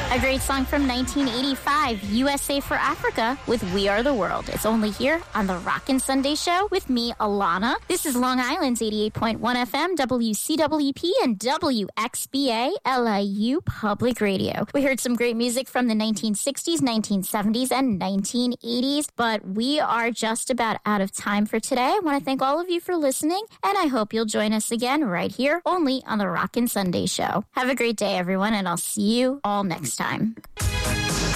A great song from 1985, USA for Africa with We Are the World. It's only here on the Rockin' Sunday Show with me, Alana. This is Long Island's 88.1 FM, WCWP, and WXBA LIU Public Radio. We heard some great music from the 1960s, 1970s, and 1980s, but we are just about out of time for today. I want to thank all of you for listening, and I hope you'll join us again right here, only on the Rockin' Sunday Show. Have a great day, everyone, and I'll see you all next time.